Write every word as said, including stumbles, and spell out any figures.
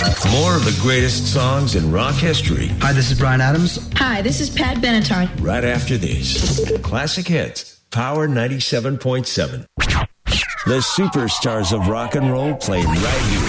More of the greatest songs in rock history. Hi, this is Bryan Adams. Hi, this is Pat Benatar. Right after this. Classic Hits, Power ninety-seven point seven. The superstars of rock and roll play right here.